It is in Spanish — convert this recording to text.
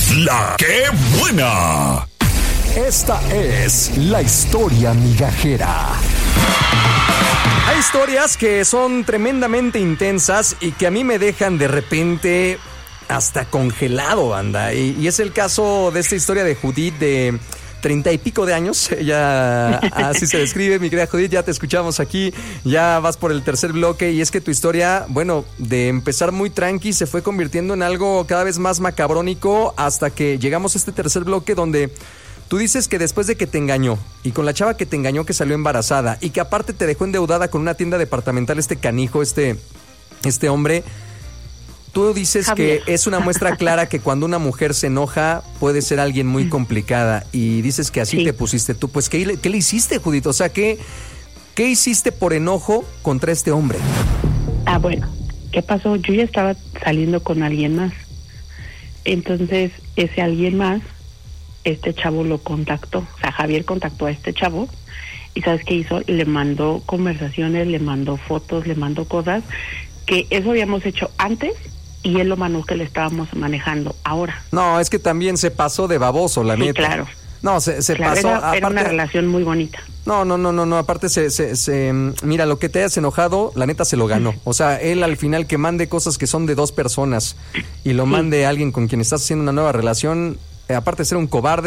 La que buena. Esta es la historia migajera. Hay historias que son tremendamente intensas y que a mí me dejan de repente hasta congelado, anda. Y es el caso de esta historia de Judith de 30 y pico de años. Ella así se describe, mi querida Judith. Ya te escuchamos aquí, ya vas por el tercer bloque. Y es que tu historia, bueno, de empezar muy tranqui se fue convirtiendo en algo cada vez más macabrónico hasta que llegamos a este tercer bloque donde tú dices que después de que te engañó y con la chava que te engañó que salió embarazada y que aparte te dejó endeudada con una tienda departamental, este canijo, este hombre, tú dices Javier. que es una muestra clara que cuando una mujer se enoja puede ser alguien muy complicada y dices que así Sí. te pusiste tú. Pues ¿qué le hiciste, Judith? O sea, ¿qué hiciste por enojo contra este hombre? Bueno, ¿qué pasó? Yo ya estaba saliendo con alguien más. Entonces, ese alguien más, este chavo lo contactó. O sea, Javier contactó a este chavo y ¿sabes qué hizo? Le mandó conversaciones, le mandó fotos, le mandó cosas que eso habíamos hecho antes y él lo mandó que le estábamos manejando ahora. No, es que también se pasó de baboso, la Sí, neta. claro. No, se Claro, pasó. era una relación muy bonita. No, aparte mira, lo que te hayas enojado, la neta se lo ganó. O sea, él al final que mande cosas que son de dos personas y lo Sí. mande a alguien con quien estás haciendo una nueva relación, aparte de ser un cobarde,